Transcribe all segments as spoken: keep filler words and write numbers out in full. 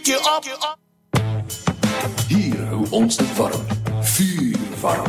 Kick je op. Hier hou ons dit warm. Vuur warm.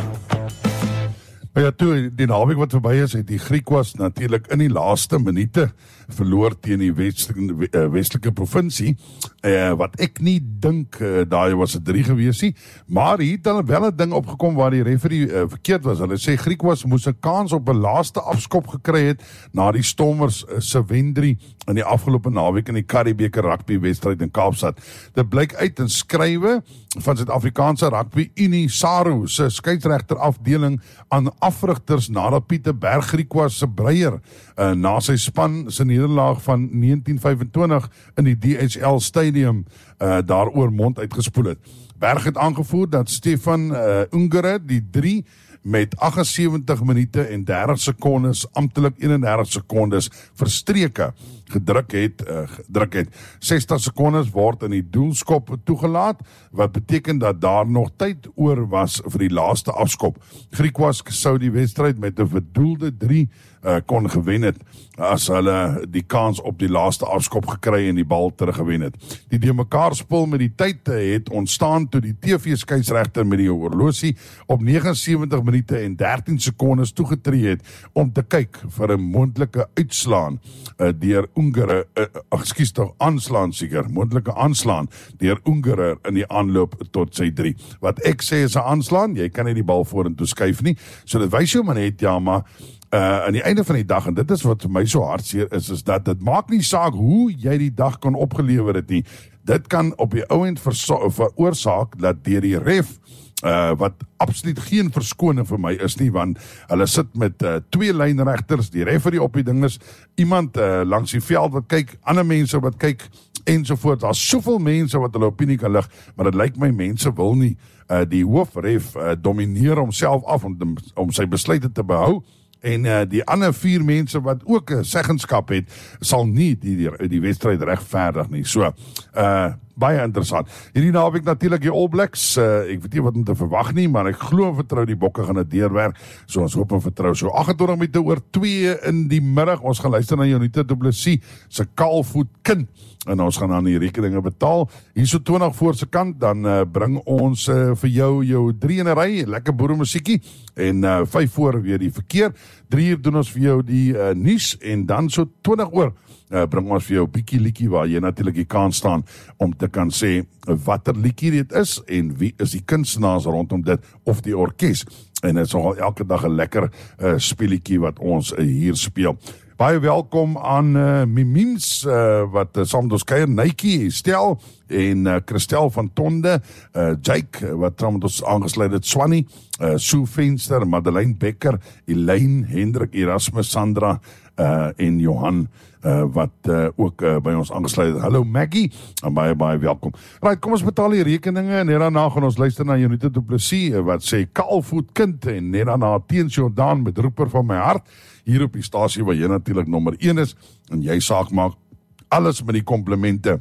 Ja, toe die naweek wat verby is, het die Griquas natuurlik in die laaste minute verloor teen die westelike, uh, westelike provinsie, uh, wat ek nie dink, uh, daai was 'n drie gewees nie, maar hier het dan wel 'n ding opgekom waar die referee uh, verkeerd was. Hulle sê Griquas moes 'n kans op 'n laaste afskop gekry het na die Stormers uh, se wen drie in die afgelope naweek in die Currie-beker rugby wedstryd in Kaapstad. Dit blyk uit in skrywe van Suid-Afrikaanse Rugby Unie SARU se skeieregter afdeling aan afrigters nadat Pieter Berg Griquas se breier uh, na sy span se nederlaag van negentien vyfentwintig in die D H L Stadium uh, daaroor mond uitgespoel het. Berg het aangevoer dat Stefan uh, Ungere die drie met agt en sewentig minute en dertig sekondes, amptelik eenendertig sekondes verstreke gedruk het, uh, gedruk het. sestig sekondes word in die doelskop toegelaat, wat beteken dat daar nog tyd oor was vir die laaste afskop. Griquas sou die wedstryd met 'n verdoelde drie uh, kon gewen het, as hulle die kans op die laaste afskop gekry en die bal teruggewen het. Die de mekaar spul met die tyd het ontstaan toe die T V-skeieregter met die horlosie op negentig en sewentig minute en dertien sekondes toegetree het om te kyk vir 'n moontlike uitslaan uh, deur Ungere, uh, ekskuus tog, aanslaan seker, moontlike aanslaan deur Ungere in die aanloop tot sy drie. Wat ek sê is 'n aanslaan, jy kan nie die bal vorentoe skuif nie, so dit wys jou maar net, ja, maar Uh, aan die einde van die dag, en dit is wat vir my so hartseer is, is dat dit maak nie saak hoe jy die dag kan opgelewer het nie. Dit kan op die ouend veroorsaak dat deur die ref, uh, wat absoluut geen verskoning vir my is nie, want hulle sit met uh, twee lynregters, die referee op die ding is, iemand uh, langs die veld wat kyk, ander mense wat kyk, ensovoort. Daar's soveel mense wat hulle opinie kan lig, maar dit lyk my mense wil nie uh, die hoofref uh, domineer homself af om, om sy besluite te behou. En uh, die ander vier mense wat ook 'n seggenskap het, sal nie die, die, die wedstryd regverdig nie. So, uh, baie interessant. Hierdie naweek natuurlik die All Blacks, uh, ek weet nie wat om te verwag nie, maar ek glo en vertrou die bokke gaan dit deurwerk, so ons hoop en vertrou. So agt en twintig minute oor twee in die middag, ons gaan luister na Jonita Du Plessis se Kaalvoet kind, en ons gaan dan die rekeninge betaal. Hier so twintig voor se kant, dan uh, bring ons uh, vir jou jou drie in 'n ry, lekker boeremusiekie, en uh, vyf voor weer die verkeer. Drie uur doen ons vir jou die uh, nuus, en dan so twintig oor uh, bring ons vir jou bietjie liedjie waar jy natuurlik die kans staan om te kan sê watter liedjie dit is en wie is die kunstenaars rondom dit of die orkes. En dit is nogal elke dag 'n lekker uh, speletjie wat ons uh, hier speel. Baie welkom aan uh, Mimims, uh, wat uh, saam met ons kuier, Nike, Stel en uh, Christel van Tonde, uh, Jake, wat saam met ons aangesluit het, Swanny, uh, Sue Venster, Madeleine Becker, Elaine, Hendrik, Erasmus, Sandra uh, en Johan, uh, wat uh, ook uh, by ons aangesluit het. Hallo Maggie, en baie, baie welkom. Right, kom ons betaal die rekeninge, en net daarna gaan ons luister na Jonita Du Plessis, uh, wat sê Kaalvoet kind, en net daarna Teens Jordaan met Roeper van my hart, hier op die stasie waar jy natuurlik nommer een is, en jy saak maak alles met die komplimente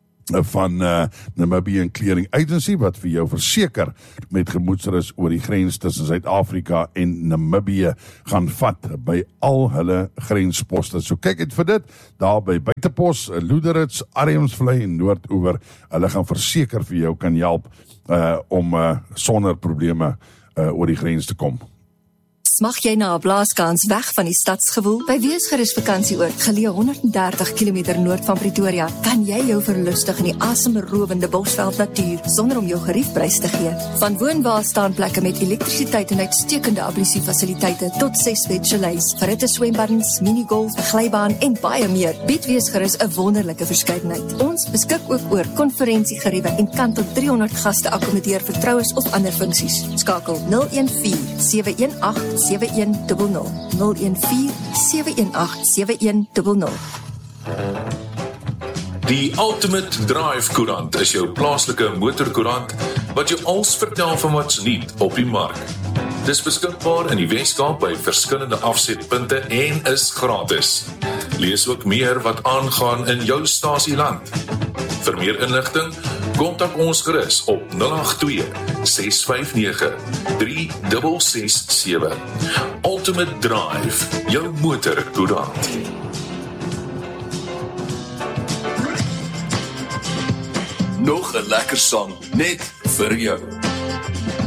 van uh, Namibian Clearing Agency, wat vir jou verseker met gemoedsrus oor die grens tussen Suid-Afrika en Namibië gaan vat by al hulle grensposte. So kyk uit vir dit, daar by Buitepos, Loederits, Arnhemsvlei en Noordoewer, hulle gaan verseker vir jou kan help uh, om uh, sonder probleme uh, oor die grens te kom. Smag jy na 'n blaaskans weg van die stadsgewoel? By Weesgerus Vakansieoord, geleë honderd en dertig kilometer noord van Pretoria, kan jy jou verlustig in die asemrowende Bosveld natuur sonder om jou geriefprys te gee. Van woonwaarstaanplekke met elektrisiteit en uitstekende ablusiefasiliteite tot ses bed chalets, verhitte swembaddens, minigolf, 'n glybaan en baie meer, bied Weesgerus 'n wonderlike verskeidenheid. Ons beskik ook oor konferensiegeriewe en kan tot driehonderd gaste akkommodeer vir troues of ander funksies. Skakel nul een vier sewe een agt sewe een nul nul, nul een vier sewe een agt sewe een nul nul. Die Ultimate Drive Koerant is jou plaaslike motorkoerant wat jou alles vertel van wat's nuut op die mark. Dis beskikbaar in die Weskaap by verskillende afsetpunte en is gratis. Lees ook meer wat aangaan in jou stasieland. Vir meer inligting, kontak ons gerus op nul agt twee ses vyf nege drie ses ses sewe. Ultimate Drive, jou motorkoerant. nog 'n lekker sang net vir jou.